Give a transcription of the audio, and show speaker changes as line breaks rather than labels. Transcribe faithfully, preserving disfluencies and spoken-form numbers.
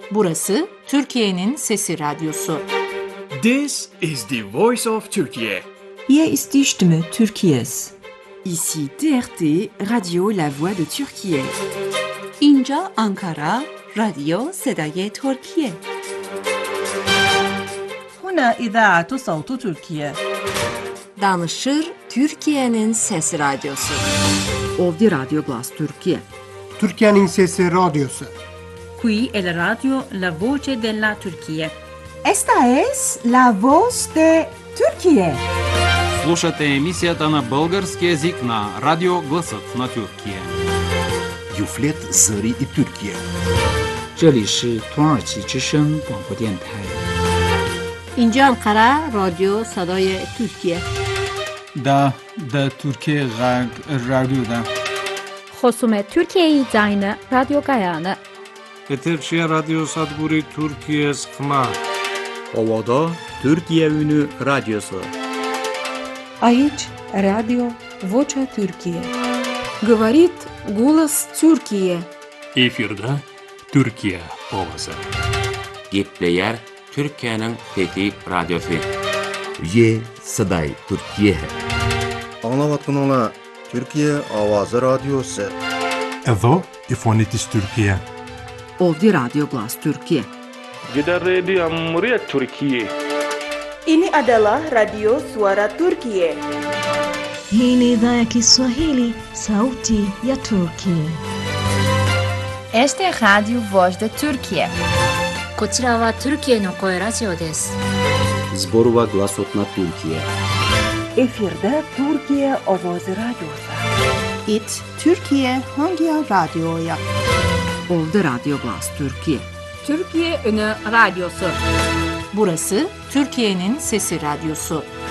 Burası Türkiye'nin Sesi Radyosu.
This is the voice of Turkey.
Hier ist die Stimme Türkiye's.
Ici T R T, Radio La Voix de Türkiye.
اینجا آنکارا، رادیو صدای ترکیه.
هنا إذاعة صوت تركيا.
Danışır Türkiye'nin Sesi Radyosu.
Ovdje Radio Glas Türkiye.
Türkiye'nin Sesi Radyosu.
Qui è la radio La Voce della Turchia.
Esta es la voz de Türkiye.
Слушате емисията на български език на Радио Гласът на Тюркия.
Юфлет Зари и Türkiye.
这里是土耳其之声广播电台。
اینجا انقره رادیو صدای ترکیه.
دا دا ترکیه غرب رادیو دا.
خصوم ترکیه زاین رادیو گایانه.
Eterşehir Radyo Sadburi Türkiye Skma.
Ovada Türkiye Ünü Radyosu.
Aici Radio Vocea Türkiye.
Говорит голос Türkiye.
Efirde Türkiye Ovası.
Gepleyer Türkiye'nin Fethi Radyosu.
Ye Saday Türkiye.
Anlavatkanlar Türkiye Avazı Radyosu.
Evo İfonitis Türkiye.
Ovdje Radio Glas Türkiye.
Gidan Radio Muryat Türkiye.
Ini adalah Radio Suara Turkiye.
Hii ni idhaa ya Kiswahili, Sauti ya Turkiye.
Este é Radio Voz de Turkiye.
こちらはトルキエの声ラジオです。
Zborova Glasot na Türkiye.
Efirde Türkiye Ovozi Radyosu.
İt Türkiye hangi radyoya?
Ovdje Radio Glas Türkiye.
Türkiye Ünü Radyosu. Burası Türkiye'nin Sesi Radyosu.